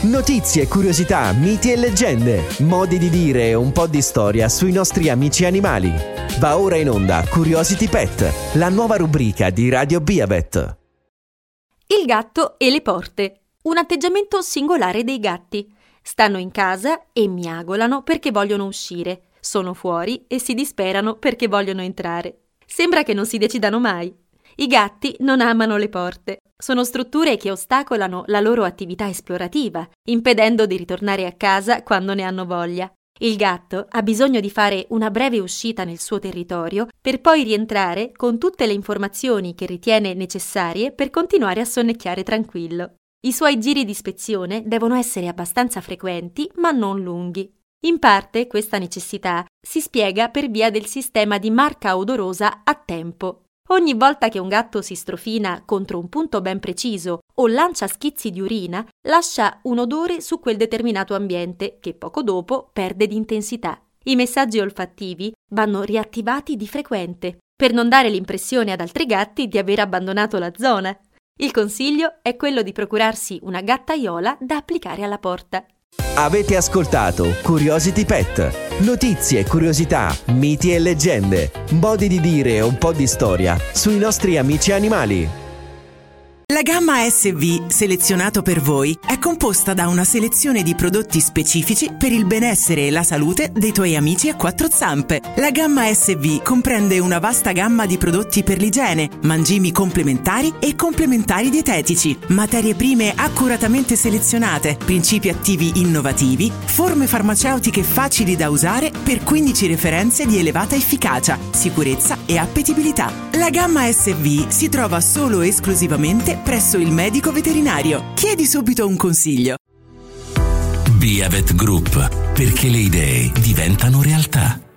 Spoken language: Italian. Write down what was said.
Notizie, curiosità, miti e leggende, modi di dire e un po' di storia sui nostri amici animali. Va ora in onda Curiosity Pet, la nuova rubrica di Radio Beavet. Il gatto e le porte. Un atteggiamento singolare dei gatti. Stanno in casa e miagolano perché vogliono uscire. Sono fuori e si disperano perché vogliono entrare. Sembra che non si decidano mai. I gatti non amano le porte. Sono strutture che ostacolano la loro attività esplorativa, impedendo di ritornare a casa quando ne hanno voglia. Il gatto ha bisogno di fare una breve uscita nel suo territorio per poi rientrare con tutte le informazioni che ritiene necessarie per continuare a sonnecchiare tranquillo. I suoi giri di ispezione devono essere abbastanza frequenti, ma non lunghi. In parte questa necessità si spiega per via del sistema di marca odorosa a tempo. Ogni volta che un gatto si strofina contro un punto ben preciso o lancia schizzi di urina, lascia un odore su quel determinato ambiente che poco dopo perde di intensità. I messaggi olfattivi vanno riattivati di frequente per non dare l'impressione ad altri gatti di aver abbandonato la zona. Il consiglio è quello di procurarsi una gattaiola da applicare alla porta. Avete ascoltato Curiosity Pet. Notizie, curiosità, miti e leggende, modi di dire e un po' di storia sui nostri amici animali. La gamma SV, selezionato per voi, è composta da una selezione di prodotti specifici per il benessere e la salute dei tuoi amici a quattro zampe. La gamma SV comprende una vasta gamma di prodotti per l'igiene, mangimi complementari e complementari dietetici, materie prime accuratamente selezionate, principi attivi innovativi, forme farmaceutiche facili da usare per 15 referenze di elevata efficacia, sicurezza e appetibilità. La gamma SV si trova solo e esclusivamente presso il medico veterinario. Chiedi subito un consiglio. Beavet Group, perché le idee diventano realtà.